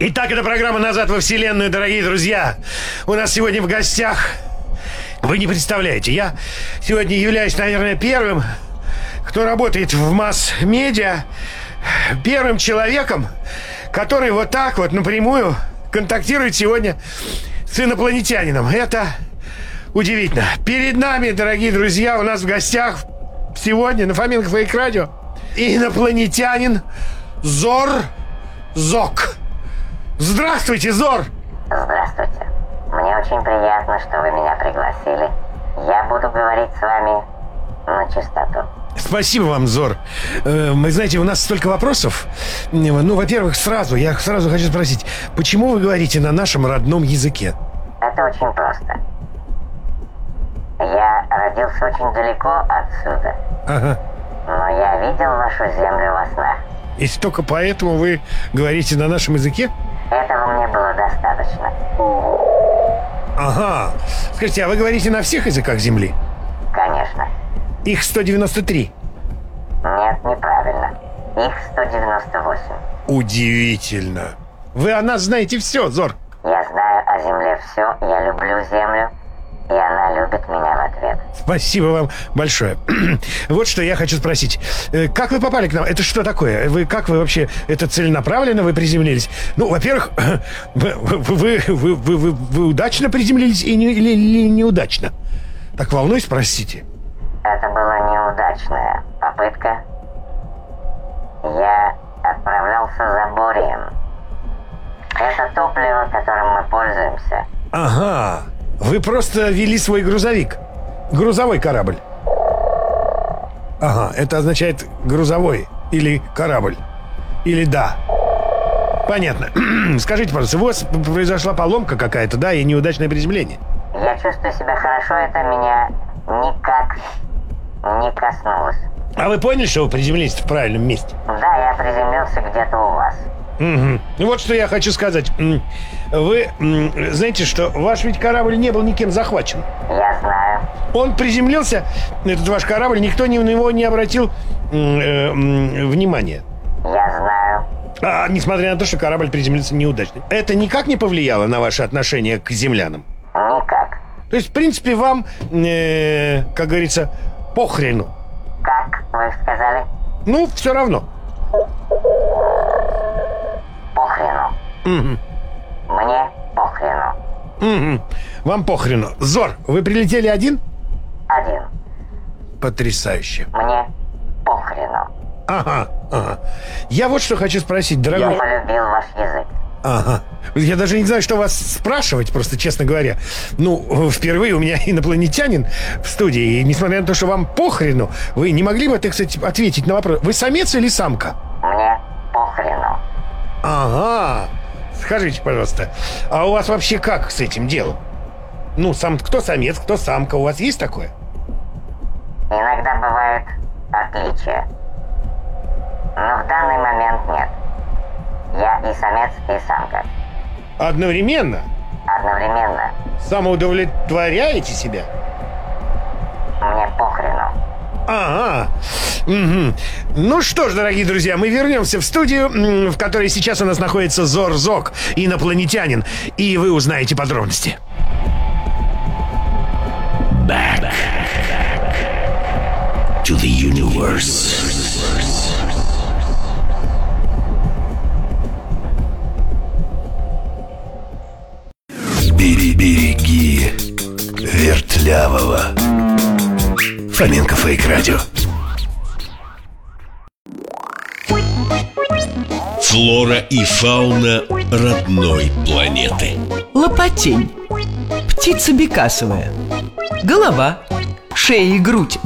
Итак, это программа «Назад во Вселенную», дорогие друзья. У нас сегодня в гостях, вы не представляете, я сегодня являюсь, наверное, первым, кто работает в масс-медиа, первым человеком, который вот так вот напрямую контактирует сегодня с инопланетянином. Это удивительно. Перед нами, дорогие друзья, у нас в гостях сегодня на Фоменко Фейк Радио инопланетянин Зор-Зок. Здравствуйте, Зор! Здравствуйте. Мне очень приятно, что вы меня пригласили. Я буду говорить с вами на чистоту. Спасибо вам, Зор. Вы знаете, у нас столько вопросов. Ну, во-первых, я сразу хочу спросить, почему вы говорите на нашем родном языке? Это очень просто. Я родился очень далеко отсюда. Ага. Но я видел вашу землю во снах. И только поэтому вы говорите на нашем языке? Этого мне было достаточно. Ага. Скажите, а вы говорите на всех языках Земли? Конечно. Их 193. Нет, неправильно. Их 198. Удивительно. Вы о нас знаете все, Зор. Я знаю о земле все, я люблю землю, и она любит меня в ответ. Спасибо вам большое. Вот что я хочу спросить. Как вы попали к нам? Это что такое? Как вы вообще... Это целенаправленно вы приземлились? Ну, во-первых, вы удачно приземлились или неудачно? Так волнуюсь, простите. Это была неудачная попытка. Я отправлялся за борием. Это топливо, которым мы пользуемся. Ага. Вы просто вели свой грузовик. Грузовой корабль. Ага, это означает грузовой или корабль. Или да. Понятно. Скажите, пожалуйста, у вас произошла поломка какая-то, да, и неудачное приземление? Я чувствую себя хорошо, это меня никак не коснулось. А вы поняли, что вы приземлились в правильном месте? Да, я приземлился где-то у вас. Угу. Вот что я хочу сказать. Вы знаете, что ваш ведь корабль не был никем захвачен. Я знаю. Он приземлился, этот ваш корабль, никто на него не обратил внимания. Я знаю. Несмотря на то, что корабль приземлился неудачно. Это никак не повлияло на ваши отношения к землянам? Никак. То есть, в принципе, вам, как говорится, похрену. Как вы сказали? Ну, все равно. Похрену. Угу. Мне похрену. Угу. Вам похрену. Зор, вы прилетели один? Один. Потрясающе. Мне похрену. Ага. Я вот что хочу спросить, дорогой. Я полюбил ваш язык. Ага. Я даже не знаю, что вас спрашивать, просто, честно говоря. Ну, впервые у меня инопланетянин в студии. И несмотря на то, что вам похрену, вы не могли бы, так сказать, ответить на вопрос. Вы самец или самка? Мне похрену. Ага. Скажите, пожалуйста, а у вас вообще как с этим делом? Ну, кто самец, кто самка? У вас есть такое? Иногда бывают отличия. Но в данный момент нет. Я и самец, и самка. Одновременно? Одновременно. Самоудовлетворяете себя? Мне похрену. Ага. Угу. Ну что ж, дорогие друзья, мы вернемся в студию, в которой сейчас у нас находится Зор-Зок, инопланетянин, и вы узнаете подробности. Back to the universe. Береги вертлявого. Фоменко Фейк Радио. Флора и фауна родной планеты. Лопатень. Птица бекасовая. Голова, шея и грудь